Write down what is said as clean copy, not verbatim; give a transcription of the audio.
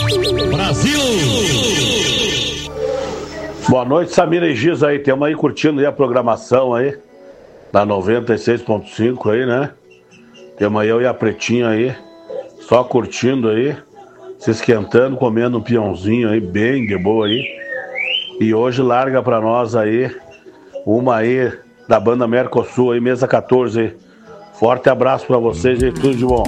Brasil! Boa noite, Samira e Giz aí. Temos aí curtindo aí a programação aí da 96.5 aí, né? Temos aí eu e a Pretinha aí, só curtindo aí, se esquentando, comendo um peãozinho aí, bem de boa aí. E hoje larga pra nós aí, uma aí da banda Mercosul aí, mesa 14 aí. Forte abraço pra vocês e tudo de bom.